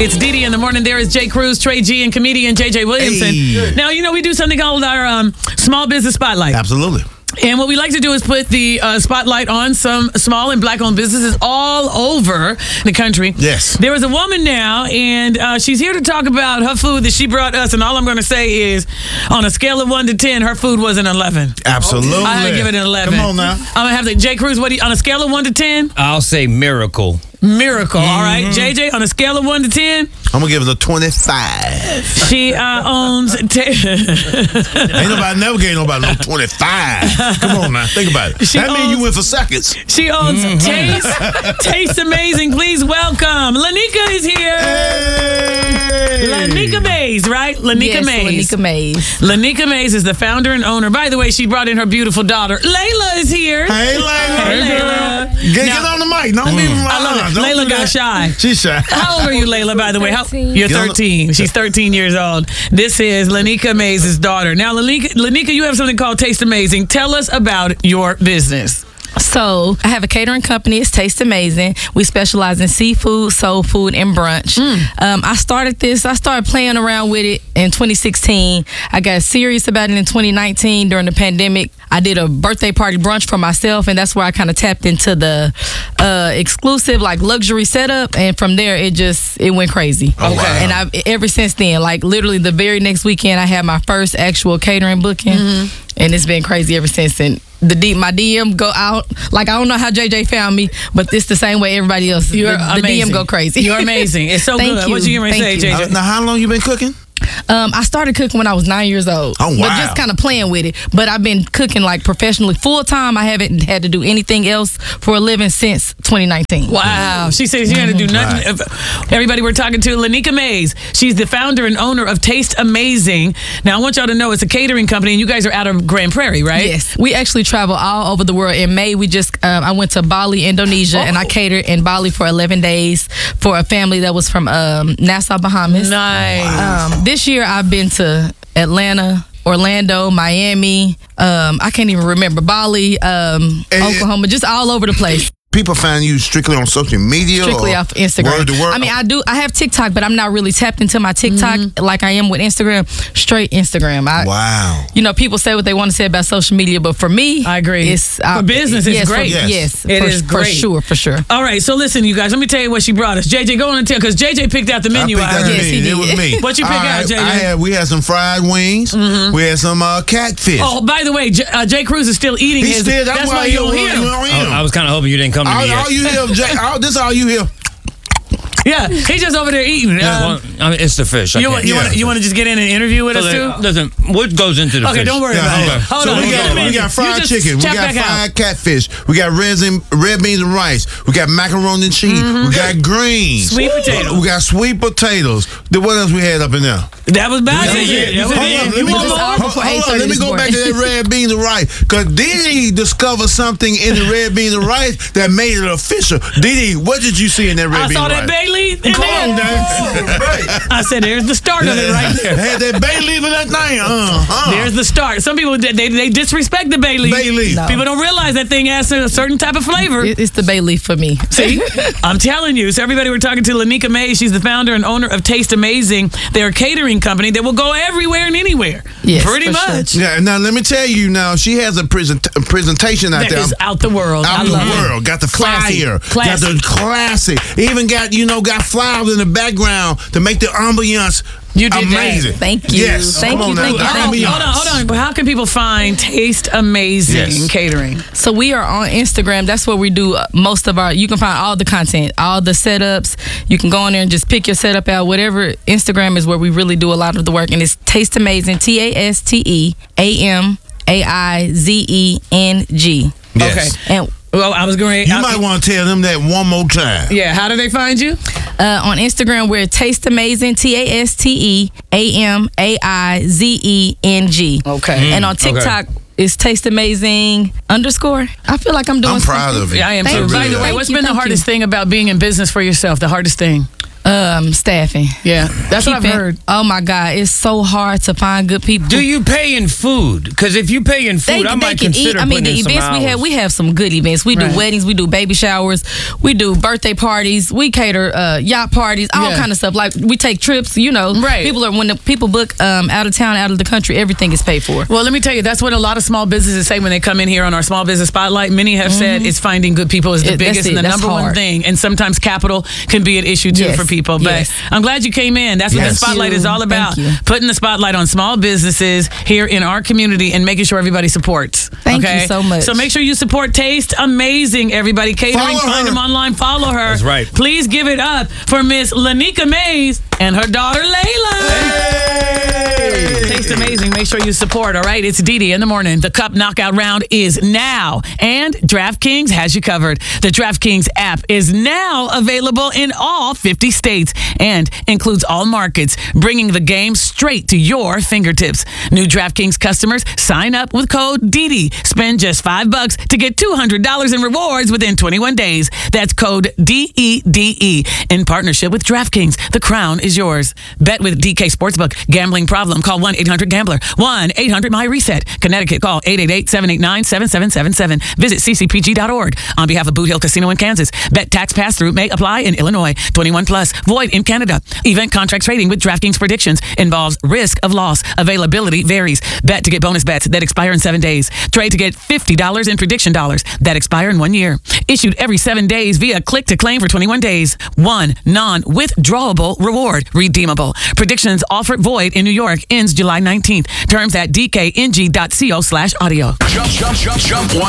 It's Didi in the morning. There is Jay Cruz, Trey G, and comedian JJ Williamson. Hey. Now, we do something called our Small Business Spotlight. Absolutely. And what we like to do is put the spotlight on some small and black-owned businesses all over the country. Yes. There is a woman now, and she's here to talk about her food that she brought us. And all I'm going to say is, on a scale of 1 to 10, her food was an 11. Absolutely. I would give it an 11. Come on now. I'm going to have to, Jay Cruz, on a scale of 1 to 10? I'll say miracle. Miracle, all right. JJ, on a scale of 1 to 10? I'm going to give it a 25. She owns... Ain't nobody never gave nobody no 25. Come on now. Think about it. That means you went for seconds. She owns Taste Amazing. Please welcome. Lanika is here. Hey. Lanika Mays, right? Lanika Mays. Lanika Mays. Lanika Mays is the founder and owner. By the way, she brought in her beautiful daughter. Layla is here. Hey, Layla. Hey, Layla. Get on the mic. Don't be I love it. Layla got shy. She's shy. How old are you, Layla, by the way? 13. You're 13. She's 13 years old. This is Lanika Mays' daughter. Now, Lanika, you have something called Taste Amazing. Tell us about your business. So I have a catering company. It's Taste Amazing. We specialize in seafood, soul food, and brunch. I started playing around with it in 2016. I got serious about it in 2019 during the pandemic. I did a birthday party brunch for myself, and that's where I kind of tapped into the exclusive, luxury setup. And from there, it went crazy. Oh, wow. And ever since then, literally the very next weekend, I had my first actual catering booking, and it's been crazy ever since. And my DM go out. I don't know how JJ found me, but it's the same way everybody else. You're the amazing. DM go crazy. You're amazing. It's so Thank good. you. What you going to say, Thank you. JJ? Now, how long you been cooking? I started cooking when I was 9 years old. Oh, wow. But just kind of playing with it. But I've been cooking professionally full time. I haven't had to do anything else for a living since 2019. Wow. She says she had to do nothing. Everybody we're talking to, Lanika Mays. She's the founder and owner of Taste Amazing. Now, I want y'all to know it's a catering company, and you guys are out of Grand Prairie, right? Yes. We actually travel all over the world. In May, I went to Bali, Indonesia, and I catered in Bali for 11 days for a family that was from Nassau, Bahamas. Nice. This year, I've been to Atlanta, Orlando, Miami. I can't even remember. Bali, Oklahoma, just all over the place. People find you strictly on social media? Strictly off Instagram. Word to word? I mean, I have TikTok, but I'm not really tapped into my TikTok like I am with Instagram. Straight Instagram. Wow. People say what they want to say about social media, but for me, I agree. For business, it's great. Yes, It is great. For sure. All right, so listen, you guys, let me tell you what she brought us. JJ, go on and tell, because JJ picked out the menu. I picked out the Yes, he menu. It did. was me. What you pick out, JJ? We had some fried wings. We had some catfish. Oh, by the way, Jay Cruz is still eating He his. still, that's why you don't hear him. I was kind of hoping you didn't come to me yet. All you hear, this is all you hear. Yeah, he's just over there eating. It's the fish. You want to just get in and interview with us too? Listen, what goes into the fish? Okay, don't worry about it. Hold So on. we got fried chicken. We got fried catfish. We got red beans and rice. We got macaroni and cheese. We got greens. Sweet potatoes. We got sweet potatoes. Then what else we had up in there? That was about it. Hold on, let me go back to that red beans and rice. Because Didi discovered something in the red beans and rice that made it official. Didi, what did you see in that red beans and rice? I saw that bay leaf. Come on, Dan. I said, there's the start of it right there. Had that bay leaf in that thing. There's the start. Some people, they disrespect the bay leaf. Bay leaf. No. People don't realize that thing has a certain type of flavor. It's the bay leaf for me. See? I'm telling you. So everybody, we're talking to Lanika Mays. She's the founder and owner of Taste Amazing. They're a catering company that will go everywhere and anywhere. Yes, Pretty for much. sure. Yeah, now let me tell you now, she has a presentation out That there. is out the world. Out I the love it. world. Got the Classy. flyer. Classy. Got the classy. Even got flowers in the background to make the ambiance You did amazing. that. Thank you. Yes. Thank Come you, on thank now. you, thank you. Hold on. How can people find Taste Amazing Catering? So we are on Instagram. That's where we do most of you can find all the content, all the setups. You can go on there and just pick your setup out. Whatever. Instagram is where we really do a lot of the work. And it's Taste Amazing, TasteAmazing. Yes. Okay. And Well, I was going You might want to tell them that one more time. Yeah, how do they find you? on Instagram, we're Taste Amazing, TasteAmazing. Okay. And on TikTok, it's Taste Amazing _ I feel like I'm doing I'm proud something. of you. Yeah, I am Thank too. you. By the way, Thank what's you, been the thank hardest you. thing about being in business for yourself? The hardest thing? Staffing. Yeah, that's what I've heard. Oh my God, it's so hard to find good people. Do you pay in food? Because if you pay in food, I might consider putting in some hours. we have some good events. We do weddings, we do baby showers, we do birthday parties, we cater yacht parties, all kind of stuff. Like we take trips. You know, when the people book out of town, out of the country, everything is paid for. Well, let me tell you, that's what a lot of small businesses say when they come in here on our Small Business Spotlight. Many have said it's finding good people is the biggest and the number one thing. And sometimes capital can be an issue too for people. But I'm glad you came in. That's what the Spotlight is all about. Putting the spotlight on small businesses here in our community and making sure everybody supports. Thank you so much. So make sure you support Taste Amazing, everybody. Catering, find them online, follow her. That's right. Please give it up for Miss Lanika Mays and her daughter Layla. Hey. Taste Amazing. Make sure you support, all right? It's Dee in the morning. The Cup Knockout Round is now, and DraftKings has you covered. The DraftKings app is now available in all 50 states and includes all markets, bringing the game straight to your fingertips. New DraftKings customers sign up with code DD. Spend just $5 to get $200 in rewards within 21 days. That's code DEDE in partnership with DraftKings. The crown is yours. Bet with DK Sportsbook. Gambling problem? Call 1-800-GAMBLER. 1-800-MY-RESET. Connecticut, call 888-789-7777. Visit ccpg.org. On behalf of Boot Hill Casino in Kansas, bet tax pass-through may apply in Illinois. 21 plus. Void in Canada. Event contract trading with DraftKings predictions involves risk of loss. Availability varies. Bet to get bonus bets that expire in 7 days. Trade to get $50 in prediction dollars that expire in 1 year. Issued every 7 days via click to claim for 21 days. One non-withdrawable reward. Redeemable. Predictions offered void in New York. Ends July 19th. Terms at dkng.co/audio. Jump